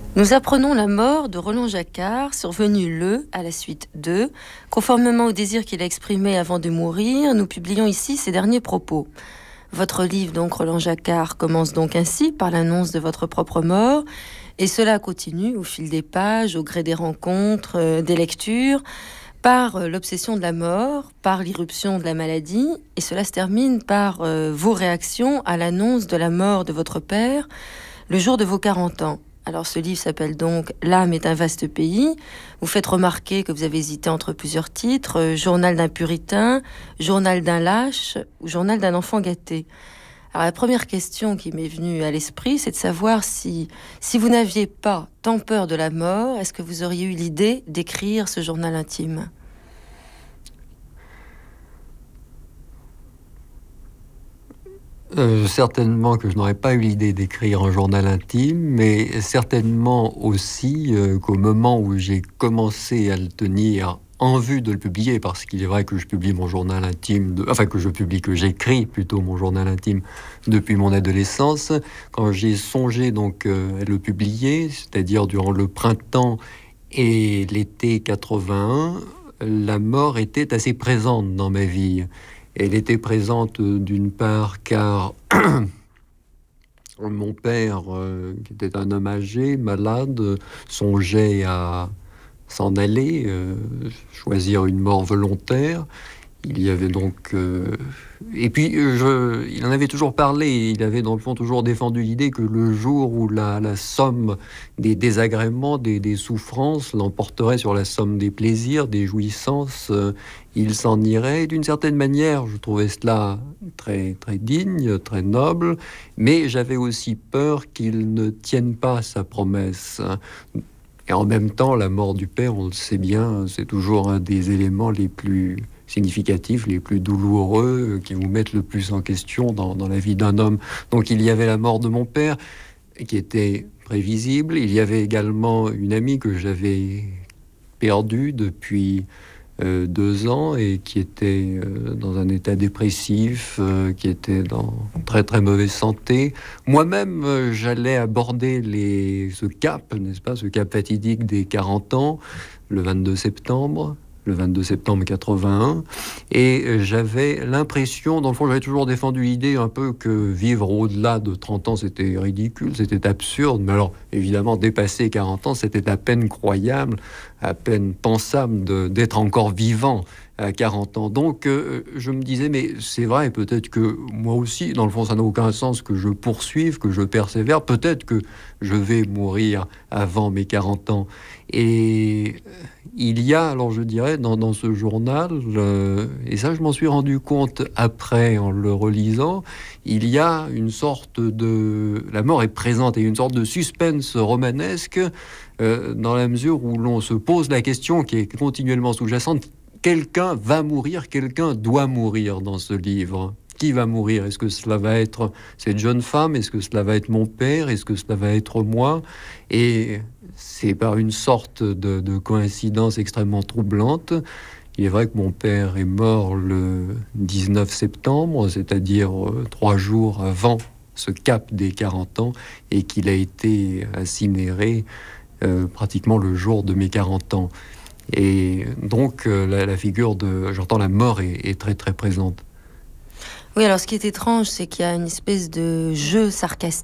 Nous apprenons la mort de Roland Jacquard, survenue le à la suite de. Conformément au désir qu'il a exprimé avant de mourir, nous publions ici ses derniers propos. Votre livre, donc, Roland Jacquard, commence donc ainsi par l'annonce de votre propre mort, et cela continue au fil des pages, au gré des rencontres, des lectures, par l'obsession de la mort, par l'irruption de la maladie, et cela se termine par vos réactions à l'annonce de la mort de votre père le jour de vos 40 ans. Alors ce livre s'appelle donc « L'âme est un vaste pays ». Vous faites remarquer que vous avez hésité entre plusieurs titres, Journal d'un puritain, Journal d'un lâche ou Journal d'un enfant gâté. Alors la première question qui m'est venue à l'esprit, c'est de savoir si vous n'aviez pas tant peur de la mort, est-ce que vous auriez eu l'idée d'écrire ce journal intime ? Certainement que je n'aurais pas eu l'idée d'écrire un journal intime, mais certainement aussi qu'au moment où j'ai commencé à le tenir en vue de le publier, parce qu'il est vrai que je publie mon journal intime, que j'écris plutôt mon journal intime depuis mon adolescence, quand j'ai songé donc à le publier, c'est-à-dire durant le printemps et l'été 81, la mort était assez présente dans ma vie. Elle était présente d'une part car mon père, qui était un homme âgé, malade, songeait à s'en aller, choisir une mort volontaire. Il y avait donc... Et puis, il en avait toujours parlé, il avait dans le fond toujours défendu l'idée que le jour où la somme des désagréments, des souffrances l'emporterait sur la somme des plaisirs, des jouissances, il s'en irait. D'une certaine manière, je trouvais cela très, très digne, très noble, mais j'avais aussi peur qu'il ne tienne pas sa promesse. Et en même temps, la mort du père, on le sait bien, c'est toujours un des éléments les plus significatifs, les plus douloureux, qui vous mettent le plus en question dans la vie d'un homme. Donc il y avait la mort de mon père, qui était prévisible. Il y avait également une amie que j'avais perdue depuis 2 ans et qui était dans un état dépressif, qui était dans très très mauvaise santé. Moi-même, j'allais aborder ce cap, n'est-ce pas, ce cap fatidique des 40 ans, le 22 septembre 81, et j'avais l'impression, dans le fond, j'avais toujours défendu l'idée un peu que vivre au-delà de 30 ans, c'était ridicule, c'était absurde, mais alors, évidemment, dépasser 40 ans, c'était à peine croyable, à peine pensable d'être encore vivant à 40 ans. Donc, je me disais, mais c'est vrai, peut-être que moi aussi, dans le fond, ça n'a aucun sens que je poursuive, que je persévère, peut-être que je vais mourir avant mes 40 ans. Et il y a, alors je dirais, dans ce journal, et ça je m'en suis rendu compte après en le relisant, il y a une sorte de... La mort est présente et une sorte de suspense romanesque dans la mesure où l'on se pose la question qui est continuellement sous-jacente. Quelqu'un va mourir, quelqu'un doit mourir dans ce livre. Qui va mourir? Est-ce que cela va être cette jeune femme? Est-ce que cela va être mon père? Est-ce que cela va être moi? Et c'est par une sorte de coïncidence extrêmement troublante. Il est vrai que mon père est mort le 19 septembre, c'est-à-dire 3 jours avant ce cap des 40 ans, et qu'il a été incinéré pratiquement le jour de mes 40 ans. Et donc, la figure j'entends la mort est très très présente. Oui, alors ce qui est étrange, c'est qu'il y a une espèce de jeu sarcastique